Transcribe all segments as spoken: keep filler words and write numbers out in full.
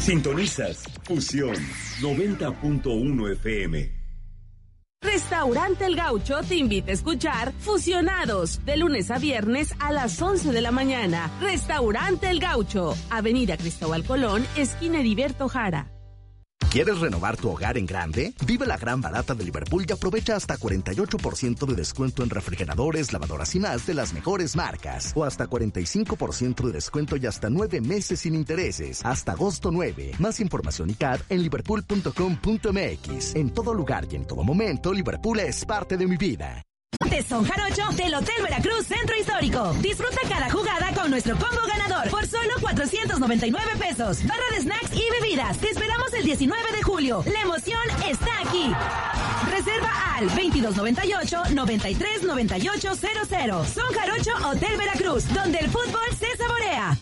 Sintonizas Fusión noventa punto uno F M. Restaurante El Gaucho te invita a escuchar Fusionados de lunes a viernes a las once de la mañana. Restaurante El Gaucho, Avenida Cristóbal Colón, esquina Heriberto Jara. ¿Quieres renovar tu hogar en grande? Vive la gran barata de Liverpool y aprovecha hasta cuarenta y ocho por ciento de descuento en refrigeradores, lavadoras y más de las mejores marcas. O hasta cuarenta y cinco por ciento de descuento y hasta nueve meses sin intereses. Hasta agosto nueve. Más información y C A D en liverpool punto com punto m x. En todo lugar y en todo momento, Liverpool es parte de mi vida. Tesón Jarocho del Hotel Veracruz Centro Histórico. Disfruta cada jugada con nuestro combo ganador por solo cuatrocientos noventa y nueve pesos. Barra de snacks y bebidas. Te esperamos el diecinueve de julio. La emoción está aquí. Reserva al veintidós noventa y ocho, noventa y tres noventa y ocho cero cero. Son Jarocho Hotel Veracruz, donde el fútbol se saborea.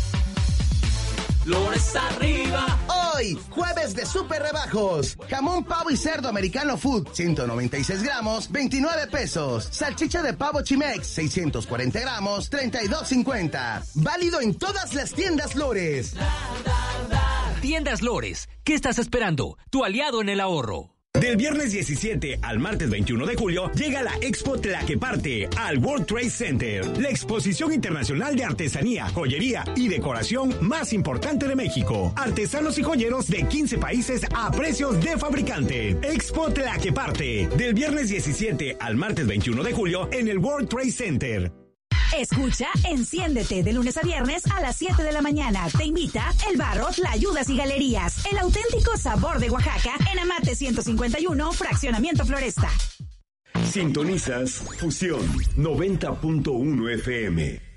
Flores arriba. Hoy, jueves de super rebajos. Jamón, pavo y cerdo americano food, ciento noventa y seis gramos, veintinueve pesos. Salchicha de pavo Chimex, seiscientos cuarenta gramos, treinta y dos cincuenta. Válido en todas las tiendas Lores. Tiendas Lores, ¿qué estás esperando? Tu aliado en el ahorro. Del viernes diecisiete al martes veintiuno de julio llega la Expo Tlaqueparte al World Trade Center, la exposición internacional de artesanía, joyería y decoración más importante de México. Artesanos y joyeros de quince países a precios de fabricante. Expo Tlaqueparte, del viernes diecisiete al martes veintiuno de julio en el World Trade Center. Escucha Enciéndete de lunes a viernes a las siete de la mañana. Te invita El Barro, Tlayudas y Galerías. El auténtico sabor de Oaxaca en Amate ciento cincuenta y uno, Fraccionamiento Floresta. Sintonizas Fusión noventa punto uno F M.